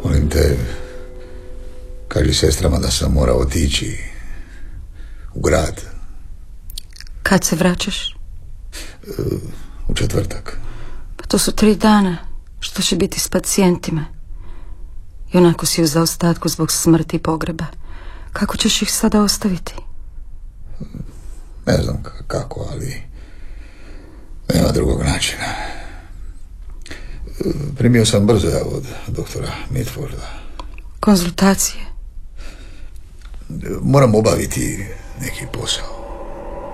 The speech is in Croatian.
Molim te, kaži sestrama da sam morao otići u grad. Kad se vraćaš? U četvrtak. Pa to su 3 dana. Što će biti s pacijentima? I onako si u zaostatku zbog smrti i pogreba. Kako ćeš ih sada ostaviti? Ne znam kako, ali nema drugog načina. Primio sam brzo od doktora Mitforda. Konzultacije? Moram obaviti neki posao.